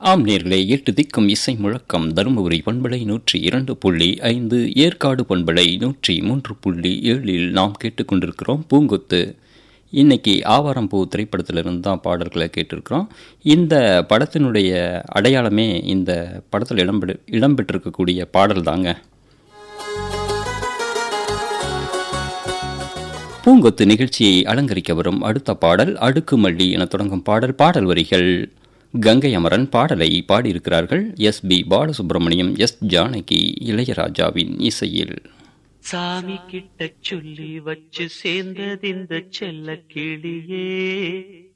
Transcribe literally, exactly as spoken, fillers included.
ஆம் நேர்களே, எட்டு திக்கும் இசை முழக்கம் தருமபுரி பண்பலை நூற்றி இரண்டு புள்ளி ஐந்து, ஏற்காடு பண்பலை நூற்றி மூன்று புள்ளி ஏழில் நாம் கேட்டுக்கொண்டிருக்கிறோம் பூங்கொத்து. இன்னைக்கு ஆவாரம்பூ திரைப்படத்திலிருந்து தான் பாடல்களை கேட்டிருக்கிறோம். இந்த படத்தினுடைய அடையாளமே இந்த படத்தில் இடம்பெ இடம்பெற்றிருக்கக்கூடிய பாடல் தாங்க. பூங்கொத்து நிகழ்ச்சியை அலங்கரிக்க வரும் அடுத்த பாடல் அடுக்குமல்லி என தொடங்கும் பாடல். பாடல் வரிகள் கங்கை அமரன், பாடலை பாடியிருக்கிறார்கள் S B Balasubramaniam, S Janaki, இளையராஜாவின் இசையில். சாமி கிட்ட சொல்லி வச்சு சேர்ந்தது இந்த செல்ல கிளியே,